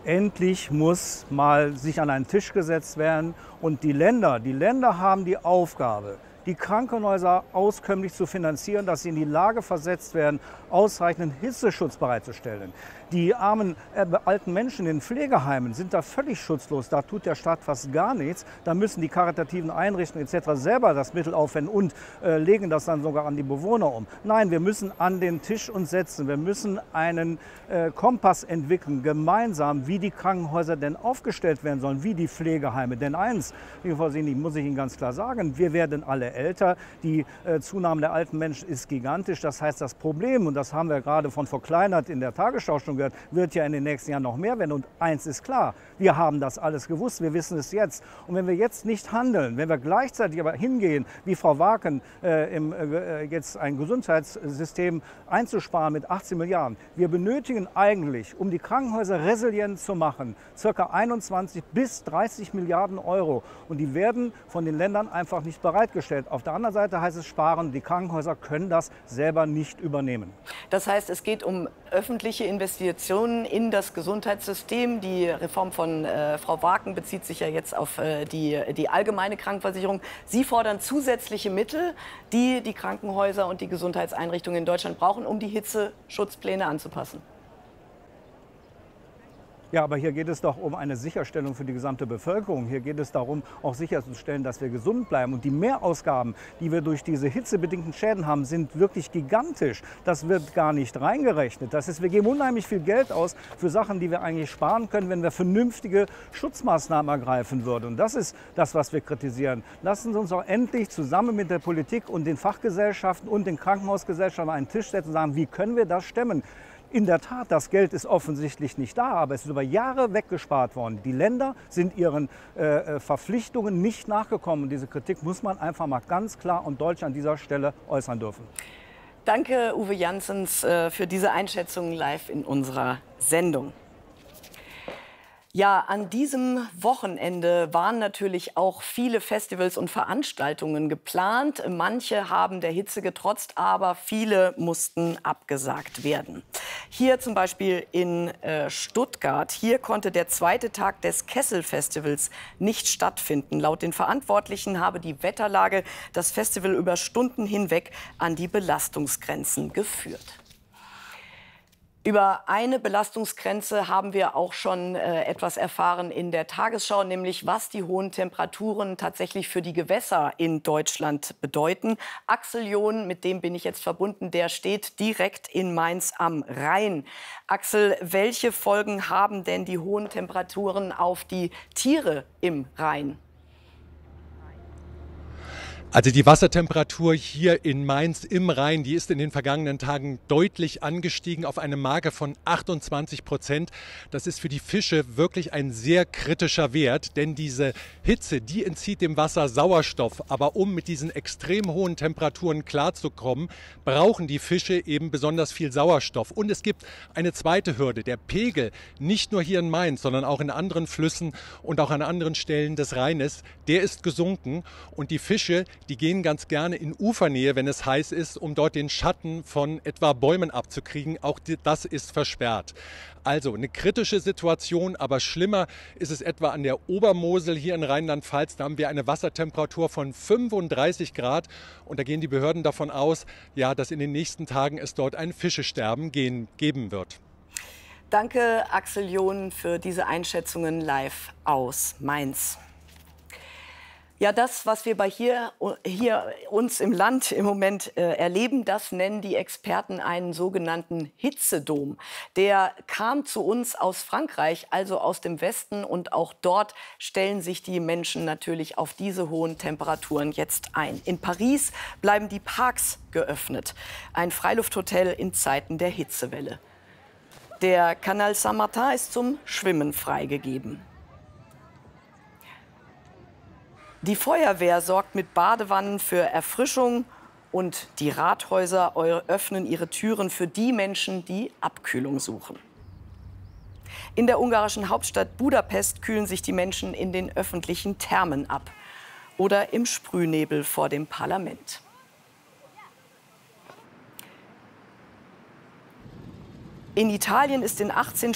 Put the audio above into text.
Endlich muss mal sich an einen Tisch gesetzt werden und die Länder haben die Aufgabe, die Krankenhäuser auskömmlich zu finanzieren, dass sie in die Lage versetzt werden, ausreichenden Hitzeschutz bereitzustellen. Die armen alten Menschen in den Pflegeheimen sind da völlig schutzlos. Da tut der Staat fast gar nichts. Da müssen die karitativen Einrichtungen etc. selber das Mittel aufwenden und legen das dann sogar an die Bewohner um. Nein, wir müssen an den Tisch uns setzen. Wir müssen einen Kompass entwickeln, gemeinsam, wie die Krankenhäuser denn aufgestellt werden sollen, wie die Pflegeheime. Denn eins, liebe Frau Sini, muss ich Ihnen ganz klar sagen, wir werden alle älter. Die Zunahme der alten Menschen ist gigantisch. Das heißt, das Problem, und das haben wir gerade von Frau Kleinert in der Tagesschau schon gehört, wird ja in den nächsten Jahren noch mehr werden. Und eins ist klar, wir haben das alles gewusst, wir wissen es jetzt. Und wenn wir jetzt nicht handeln, wenn wir gleichzeitig aber hingehen, wie Frau Waken, jetzt ein Gesundheitssystem einzusparen mit 18 Milliarden. Wir benötigen eigentlich, um die Krankenhäuser resilient zu machen, ca. 21 bis 30 Milliarden Euro. Und die werden von den Ländern einfach nicht bereitgestellt. Auf der anderen Seite heißt es sparen, die Krankenhäuser können das selber nicht übernehmen. Das heißt, es geht um öffentliche Investitionen in das Gesundheitssystem. Die Reform von Frau Waken bezieht sich ja jetzt auf die allgemeine Krankenversicherung. Sie fordern zusätzliche Mittel, die die Krankenhäuser und die Gesundheitseinrichtungen in Deutschland brauchen, um die Hitzeschutzpläne anzupassen. Ja, aber hier geht es doch um eine Sicherstellung für die gesamte Bevölkerung. Hier geht es darum, auch sicherzustellen, dass wir gesund bleiben. Und die Mehrausgaben, die wir durch diese hitzebedingten Schäden haben, sind wirklich gigantisch. Das wird gar nicht reingerechnet. Das heißt, wir geben unheimlich viel Geld aus für Sachen, die wir eigentlich sparen können, wenn wir vernünftige Schutzmaßnahmen ergreifen würden. Und das ist das, was wir kritisieren. Lassen Sie uns auch endlich zusammen mit der Politik und den Fachgesellschaften und den Krankenhausgesellschaften an einen Tisch setzen und sagen, wie können wir das stemmen? In der Tat, das Geld ist offensichtlich nicht da, aber es ist über Jahre weggespart worden. Die Länder sind ihren Verpflichtungen nicht nachgekommen. Und diese Kritik muss man einfach mal ganz klar und deutlich an dieser Stelle äußern dürfen. Danke, Uwe Janssens, für diese Einschätzung live in unserer Sendung. Ja, an diesem Wochenende waren natürlich auch viele Festivals und Veranstaltungen geplant. Manche haben der Hitze getrotzt, aber viele mussten abgesagt werden. Hier zum Beispiel in Stuttgart. Hier konnte der zweite Tag des Kessel-Festivals nicht stattfinden. Laut den Verantwortlichen habe die Wetterlage das Festival über Stunden hinweg an die Belastungsgrenzen geführt. Über eine Belastungsgrenze haben wir auch schon etwas erfahren in der Tagesschau, nämlich was die hohen Temperaturen tatsächlich für die Gewässer in Deutschland bedeuten. Axel John, mit dem bin ich jetzt verbunden, der steht direkt in Mainz am Rhein. Axel, welche Folgen haben denn die hohen Temperaturen auf die Tiere im Rhein? Also die Wassertemperatur hier in Mainz im Rhein, die ist in den vergangenen Tagen deutlich angestiegen auf eine Marke von 28%. Das ist für die Fische wirklich ein sehr kritischer Wert, denn diese Hitze, die entzieht dem Wasser Sauerstoff. Aber um mit diesen extrem hohen Temperaturen klarzukommen, brauchen die Fische eben besonders viel Sauerstoff. Und es gibt eine zweite Hürde, der Pegel, nicht nur hier in Mainz, sondern auch in anderen Flüssen und auch an anderen Stellen des Rheines, der ist gesunken und die Fische, die gehen ganz gerne in Ufernähe, wenn es heiß ist, um dort den Schatten von etwa Bäumen abzukriegen. Auch das ist versperrt. Also eine kritische Situation, aber schlimmer ist es etwa an der Obermosel hier in Rheinland-Pfalz. Da haben wir eine Wassertemperatur von 35 Grad und da gehen die Behörden davon aus, ja, dass in den nächsten Tagen es dort ein Fischesterben geben wird. Danke, Axel John, für diese Einschätzungen live aus Mainz. Ja, das, was wir hier uns im Land im Moment erleben, das nennen die Experten einen sogenannten Hitzedom. Der kam zu uns aus Frankreich, also aus dem Westen. Und auch dort stellen sich die Menschen natürlich auf diese hohen Temperaturen jetzt ein. In Paris bleiben die Parks geöffnet. Ein Freilufthotel in Zeiten der Hitzewelle. Der Canal Saint-Martin ist zum Schwimmen freigegeben. Die Feuerwehr sorgt mit Badewannen für Erfrischung und die Rathäuser öffnen ihre Türen für die Menschen, die Abkühlung suchen. In der ungarischen Hauptstadt Budapest kühlen sich die Menschen in den öffentlichen Thermen ab oder im Sprühnebel vor dem Parlament. In Italien ist in 18